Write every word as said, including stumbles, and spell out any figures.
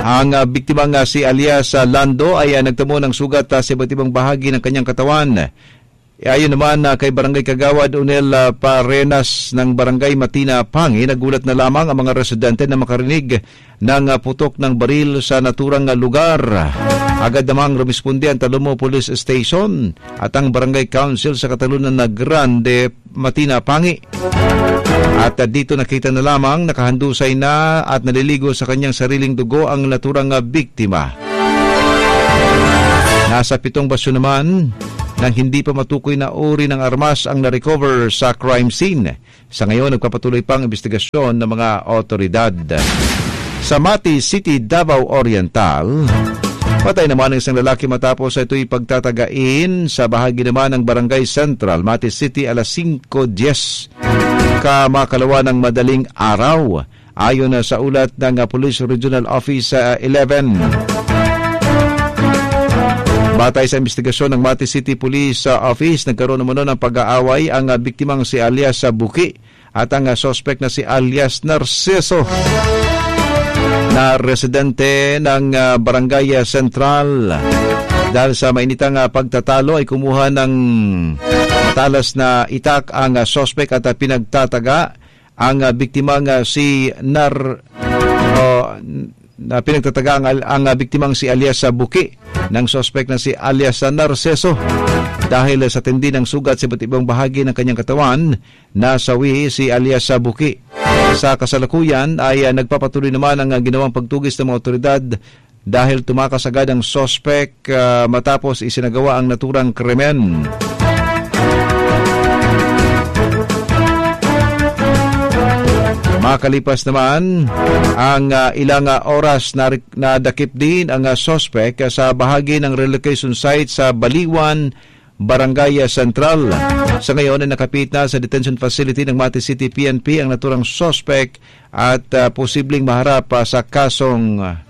Ang uh, biktima nga si alias uh, Lando ay uh, nagtamo ng sugat uh, sa iba't ibang bahagi ng kanyang katawan. E, ayon naman uh, kay Barangay Kagawad Unel uh, Parenas ng Barangay Matina Pangi, nagulat na lamang ang mga residente na makarinig ng uh, putok ng baril sa naturang uh, lugar. Agad namang rumisponde ang Talomo Police Station at ang Barangay Council sa Katalunan na Grande Matina Pangi. At uh, dito nakita na lamang nakahandusay na at naliligo sa kanyang sariling dugo ang naturang uh, biktima. Nasa pitong basyo naman nang hindi pa matukoy na uri ng armas ang na-recover sa crime scene. Sa ngayon, nagpapatuloy pang investigasyon ng mga otoridad. Sa Mati City, Davao Oriental, patay naman ang isang lalaki matapos ito'y pagtatagain sa bahagi naman ng Barangay Central, Mati City, alas singko diyes kamakalawa ng madaling araw. Ayon na sa ulat ng Police Regional Office uh, eleven. Batay sa investigasyon ng Mati City Police Office, nagkaroon naman ng pag-aaway ang biktimang si alias Buki at ang suspect na si alias Narciso, na residente ng Barangay Central. Dahil sa mainitang pagtatalo ay kumuha ng talas na itak ang suspect at pinagtataga ang biktimang si Nar... Uh, na pinagtataga ang, ang biktimang si alias Buki ng suspect na si alias Narciso. Dahil sa tindi ng sugat sa iba't ibang bahagi ng kanyang katawan, nasawi si alias Buki. Sa kasalukuyan ay uh, nagpapatuloy naman ang uh, ginawang pagtugis ng mga otoridad dahil tumakas agad ang suspect uh, matapos isinagawa ang naturang krimen. Makalipas naman ang uh, ilang uh, oras na nadakip din ang uh, suspect uh, sa bahagi ng relocation site sa Baliwan, Barangay Central. Sa ngayon ay nakapit na sa detention facility ng Mati City P N P ang naturang suspect at uh, posibleng maharap uh, sa kasong uh,